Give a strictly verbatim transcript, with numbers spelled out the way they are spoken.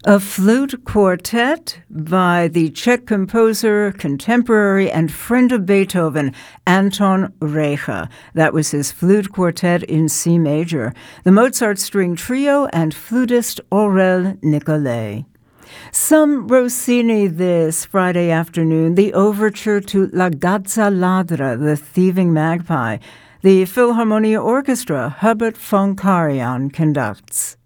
A flute quartet by the Czech composer, contemporary, and friend of Beethoven, Anton Reicha. That was his flute quartet in C major. The Mozart string trio and flutist Aurel Nicolai. Some Rossini this Friday afternoon, the overture to La Gazza Ladra, the Thieving Magpie. The Philharmonia Orchestra, Hubert von Karajan conducts.